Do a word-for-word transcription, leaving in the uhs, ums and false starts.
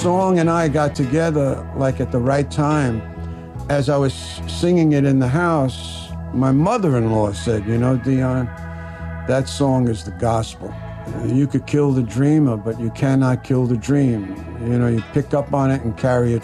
song and I got together like at the right time. As I was singing it in the house, my mother-in-law said, you know, Dion, that song is the gospel. You could kill the dreamer, but you cannot kill the dream. You know, you pick up on it and carry it